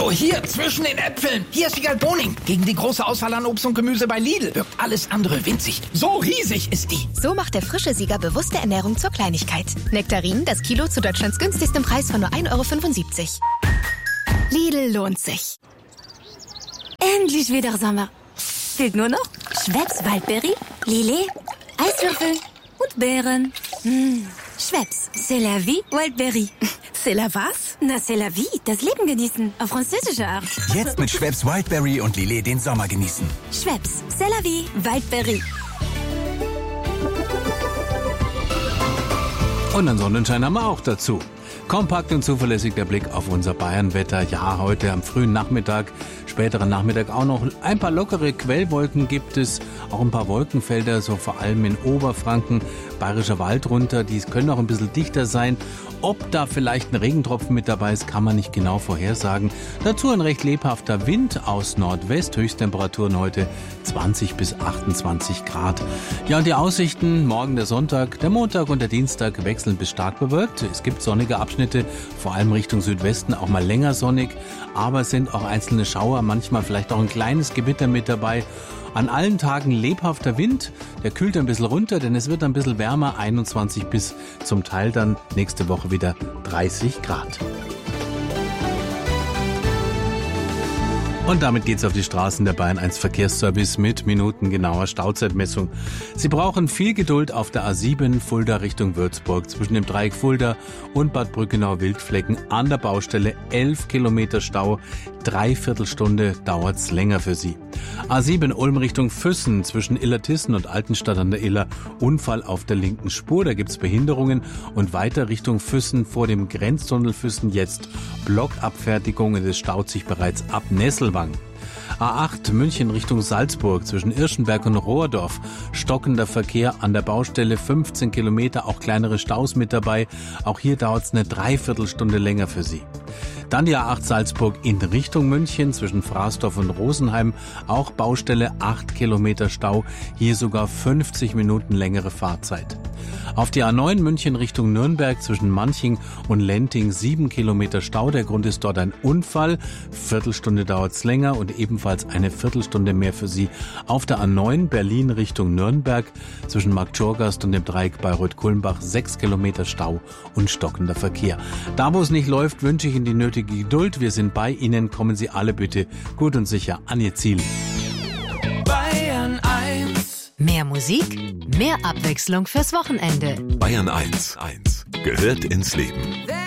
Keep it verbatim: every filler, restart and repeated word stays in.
So, hier, zwischen den Äpfeln. Hier ist Wiegald Boning. Gegen die große Auswahl an Obst und Gemüse bei Lidl wirkt alles andere winzig. So riesig ist die. So macht der frische Sieger bewusste Ernährung zur Kleinigkeit. Nektarinen, das Kilo zu Deutschlands günstigstem Preis von nur ein Euro fünfundsiebzig. Lidl lohnt sich. Endlich wieder Sommer. Fehlt nur noch Schweppes Waldbeere, Lillet, Eiswürfel und Beeren. Mmh. Schweppes, c'est la vie, Waldbeere. C'est la was? Na, c'est la vie, das Leben genießen, auf französische Art. Jetzt mit Schweppes Wildberry und Lillet den Sommer genießen. Schweppes, c'est la vie, Waldbeere. Und einen Sonnenschein haben wir auch dazu. Kompakt und zuverlässig der Blick auf unser Bayernwetter. Ja, heute am frühen Nachmittag, späteren Nachmittag auch noch ein paar lockere Quellwolken gibt es. Auch ein paar Wolkenfelder, so vor allem in Oberfranken, Bayerischer Wald runter. Die können auch ein bisschen dichter sein. Ob da vielleicht ein Regentropfen mit dabei ist, kann man nicht genau vorhersagen. Dazu ein recht lebhafter Wind aus Nordwest. Höchsttemperaturen heute zwanzig bis achtundzwanzig Grad. Ja, und die Aussichten, morgen der Sonntag, der Montag und der Dienstag wechseln bis stark bewölkt. Es gibt sonnige Abschnitte, vor allem Richtung Südwesten, auch mal länger sonnig. Aber es sind auch einzelne Schauer, manchmal vielleicht auch ein kleines Gewitter mit dabei. An allen Tagen lebhafter Wind, der kühlt ein bisschen runter, denn es wird ein bisschen wärmer, einundzwanzig bis zum Teil dann nächste Woche wieder dreißig Grad. Und damit geht's auf die Straßen der Bayern eins Verkehrsservice mit minutengenauer Stauzeitmessung. Sie brauchen viel Geduld auf der A sieben Fulda Richtung Würzburg zwischen dem Dreieck Fulda und Bad Brückenau-Wildflecken an der Baustelle. elf Kilometer Stau, dreiviertel Stunde dauert's länger für Sie. A sieben Ulm Richtung Füssen zwischen Illertissen und Altenstadt an der Iller. Unfall auf der linken Spur, da gibt's Behinderungen. Und weiter Richtung Füssen vor dem Grenztunnel Füssen jetzt Blockabfertigungen. Es staut sich bereits ab Nesselwang. A acht München Richtung Salzburg zwischen Irschenberg und Rohrdorf. Stockender Verkehr an der Baustelle, fünfzehn Kilometer, auch kleinere Staus mit dabei. Auch hier dauert's eine Dreiviertelstunde länger für Sie. Dann die A acht Salzburg in Richtung München zwischen Fraßdorf und Rosenheim. Auch Baustelle, acht Kilometer Stau. Hier sogar fünfzig Minuten längere Fahrzeit. Auf die A neun München Richtung Nürnberg zwischen Manching und Lenting sieben Kilometer Stau. Der Grund ist dort ein Unfall. Viertelstunde dauert's länger und ebenfalls eine Viertelstunde mehr für Sie. Auf der A neun Berlin Richtung Nürnberg zwischen Marktschorgast und dem Dreieck Bayreuth-Kulmbach sechs Kilometer Stau und stockender Verkehr. Da, wo es nicht läuft, wünsche ich Ihnen die nötige Geduld. Wir sind bei Ihnen. Kommen Sie alle bitte gut und sicher an Ihr Ziel. Bayern eins. Mehr Musik, mehr Abwechslung fürs Wochenende. Bayern eins. eins. Gehört ins Leben.